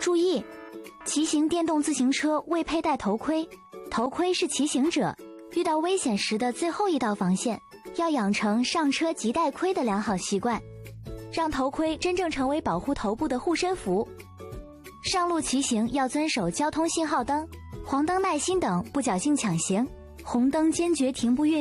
注意，骑行电动自行车未佩戴头盔，头盔是骑行者遇到危险时的最后一道防线，要养成上车即戴盔的良好习惯，让头盔真正成为保护头部的护身符。上路骑行要遵守交通信号灯、黄灯耐心等，不侥幸抢行，红灯坚决停步越